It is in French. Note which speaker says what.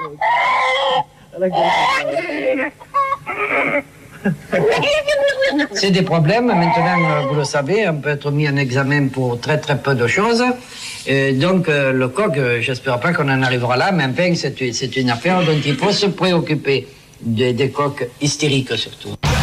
Speaker 1: C'est des problèmes. Maintenant, vous le savez, on peut être mis en examen pour très très peu de choses. Et donc, le coq, j'espère pas qu'on en arrivera là, mais enfin, c'est une affaire dont il faut se préoccuper. Des coqs hystériques surtout.